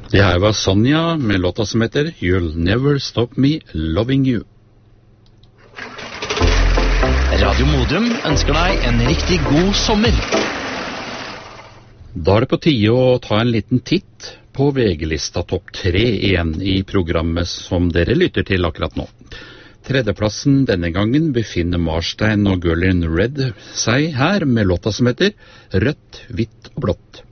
Det her var Sonja med låta som heter You'll Never Stop Me Loving You. Radio Modum ønsker deg en riktig god sommer. Da er det på tide å ta en liten titt på VG-lista topp 3 igjen i programmet som dere lytter til akkurat nå. Tredjeplassen denne gangen befinner Marstein og Girl in Red seg her med låta som heter Rødt, hvitt og blått.